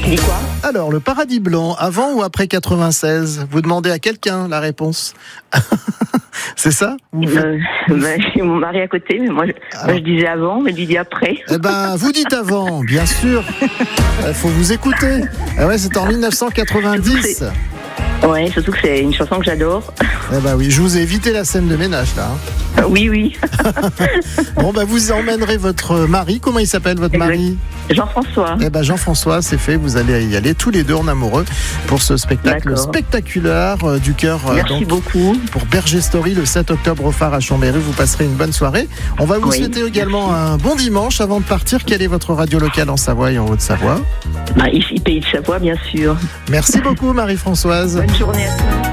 Tu dis quoi ? Alors, le paradis blanc, avant ou après 96 ? Vous demandez à quelqu'un la réponse. C'est ça ? J'ai mon mari à côté, mais moi je disais avant, mais lui dit après. Eh ben, vous dites avant, bien sûr. Il faut vous écouter. Ah ouais, c'est en 1990. Ouais, surtout que c'est une chanson que j'adore. Eh ben oui, je vous ai évité la scène de ménage là. Oui. Bon, vous emmènerez votre mari. Comment il s'appelle votre mari ? Jean-François. Eh ben Jean-François, c'est fait. Vous allez y aller tous les deux en amoureux pour ce spectacle spectaculaire du cœur. Merci beaucoup. Pour Berger Story le 7 octobre au Phare à Chambéry. Vous passerez une bonne soirée. On va vous souhaiter également un bon dimanche. Avant de partir, quelle est votre radio locale en Savoie et en Haute-Savoie ? Ici, Pays de Savoie, bien sûr. Merci beaucoup Marie-Françoise. Bonne journée à tous.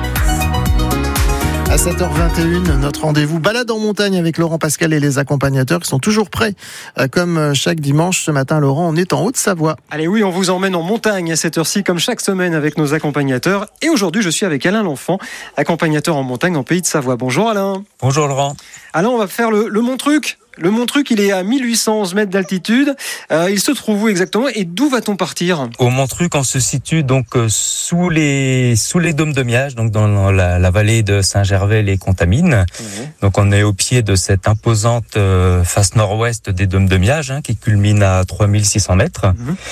À 7h21, notre rendez-vous balade en montagne avec Laurent Pascal et les accompagnateurs qui sont toujours prêts. Comme chaque dimanche, ce matin, Laurent, on est en Haute-Savoie. Allez, oui, on vous emmène en montagne à cette heure-ci, comme chaque semaine avec nos accompagnateurs. Et aujourd'hui, je suis avec Alain L'Enfant, accompagnateur en montagne en Pays de Savoie. Bonjour Alain. Bonjour Laurent. Alain, on va faire le Montruc. Le Montruc, il est à 1811 mètres d'altitude. Il se trouve où exactement et d'où va-t-on partir ? Au Montruc, on se situe donc sous les dômes de Miage, donc dans la vallée de Saint-Gervais-les-Contamines. Donc on est au pied de cette imposante face nord-ouest des dômes de Miage, qui culmine à 3600 mètres.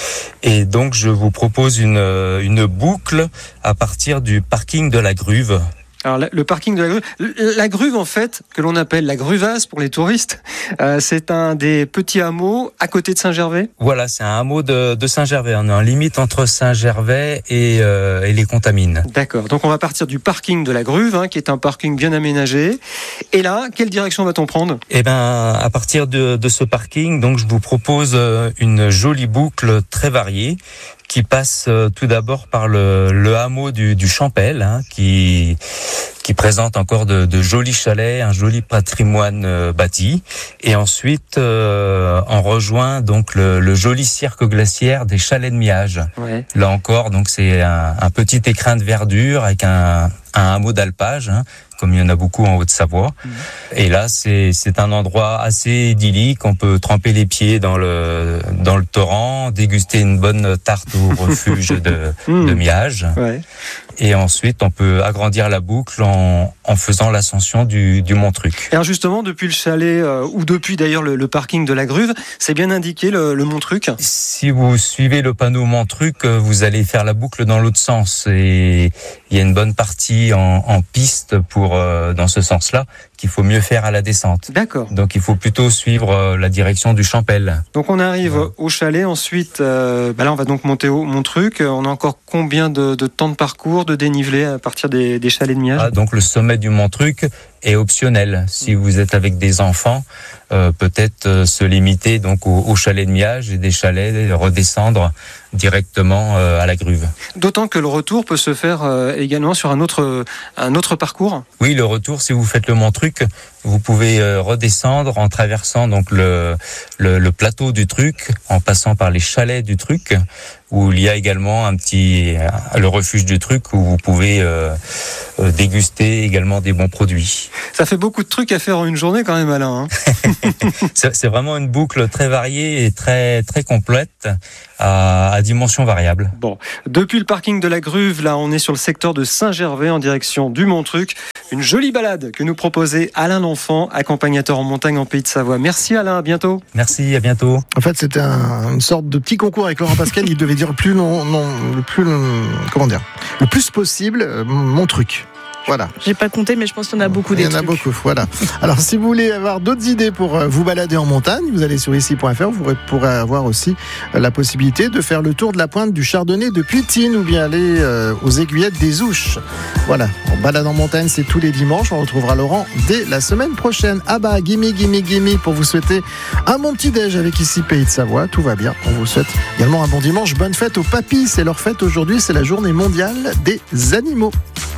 Et donc je vous propose une boucle à partir du parking de la Gruve. Alors le parking de la Gruve en fait, que l'on appelle la Gruvasse pour les touristes, c'est un des petits hameaux à côté de Saint-Gervais. Voilà, c'est un hameau de Saint-Gervais. On est en limite entre Saint-Gervais et les Contamines. D'accord, donc on va partir du parking de la Gruve, qui est un parking bien aménagé. Et là, quelle direction va-t-on prendre ? Eh ben, à partir de ce parking, donc je vous propose une jolie boucle très variée, qui passe tout d'abord par le hameau du Champel, qui présente encore de jolis chalets, un joli patrimoine bâti. Et ensuite, on rejoint donc le joli cirque glaciaire des Chalets de Miage. Ouais. Là encore, donc c'est un petit écrin de verdure avec un hameau d'alpage, comme il y en a beaucoup en Haute-Savoie. Et là, c'est un endroit assez idyllique. On peut tremper les pieds dans le torrent, déguster une bonne tarte au refuge de Miage. Ouais. Et ensuite, on peut agrandir la boucle en faisant l'ascension du Montruc. Alors justement, depuis le chalet, ou depuis d'ailleurs le parking de la Gruve, c'est bien indiqué le Montruc ? Si vous suivez le panneau Montruc, vous allez faire la boucle dans l'autre sens. Et il y a une bonne partie en piste dans ce sens-là, qu'il faut mieux faire à la descente. D'accord. Donc il faut plutôt suivre la direction du Champel. Donc on arrive au chalet, ensuite là on va donc monter au Montruc. On a encore combien de temps de parcours, de dénivelé à partir des chalets de Miage ? Donc le sommet du Montruc est optionnel. Si vous êtes avec des enfants, peut-être se limiter donc au chalet de Miage et des chalets redescendre directement à la Gruve. D'autant que le retour peut se faire également sur un autre parcours. Oui, le retour, si vous faites le Montruc, vous pouvez redescendre en traversant donc le plateau du Truc, en passant par les chalets du Truc, où il y a également le refuge du Truc où vous pouvez déguster également des bons produits. Ça fait beaucoup de trucs à faire en une journée quand même, Alain. C'est vraiment une boucle très variée et très très complète à dimension variable. Bon, depuis le parking de la Gruve, là, on est sur le secteur de Saint-Gervais en direction du Montruc. Une jolie balade que nous proposait Alain L'Enfant, accompagnateur en montagne en Pays de Savoie. Merci Alain, à bientôt. Merci, à bientôt. En fait, c'était une sorte de petit concours avec Laurent Pascal. Il devait dire le plus possible Montruc. Voilà. J'ai pas compté, mais je pense qu'il y en a beaucoup des trucs. Il y en a beaucoup, voilà. Alors, si vous voulez avoir d'autres idées pour vous balader en montagne, vous allez sur ici.fr, vous pourrez avoir aussi la possibilité de faire le tour de la pointe du Chardonnay de Puitine ou bien aller aux aiguillettes des Ouches. Voilà, on balade en montagne, c'est tous les dimanches. On retrouvera Laurent dès la semaine prochaine. Ah bah, gimme pour vous souhaiter un bon petit déj avec ici Pays de Savoie. Tout va bien. On vous souhaite également un bon dimanche. Bonne fête aux papis. C'est leur fête aujourd'hui. C'est la journée mondiale des animaux.